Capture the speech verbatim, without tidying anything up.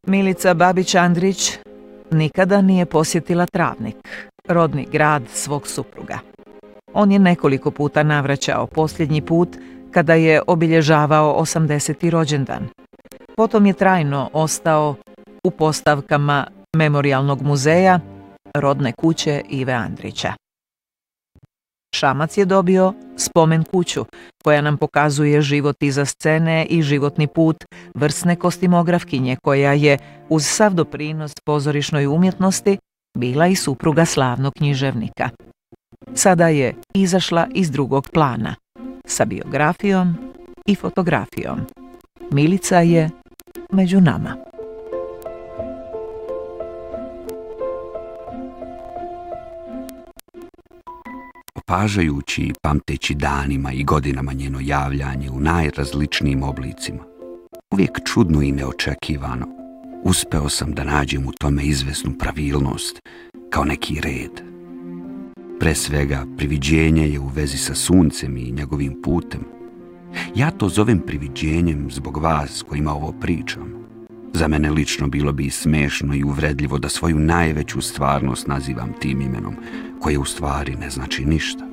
Milica Babić-Andrić nikada nije posjetila Travnik, rodni grad svog supruga. On je nekoliko puta navraćao, posljednji put kada je obilježavao osamdeseti rođendan. Potom je trajno ostao u postavkama Memorijalnog muzeja rodne kuće Ive Andrića. Šamac je dobio spomen kuću koja nam pokazuje život iza scene i životni put vrsne kostimografkinje koja je uz sav doprinos pozorišnoj umjetnosti bila i supruga slavnog književnika. Sada je izašla iz drugog plana sa biografijom i fotografijom. Milica je među nama. Opažajući i pamteći danima i godinama njeno javljanje u najrazličnijim oblicima, uvijek čudno i neočekivano, uspeo sam da nađem u tome izvesnu pravilnost, kao neki red. Pre svega, priviđenje je u vezi sa suncem i njegovim putem. Ja to zovem priviđenjem zbog vas kojima ovo pričam. Za mene lično bilo bi smešno i uvredljivo da svoju najveću stvarnost nazivam tim imenom, koje u stvari ne znači ništa.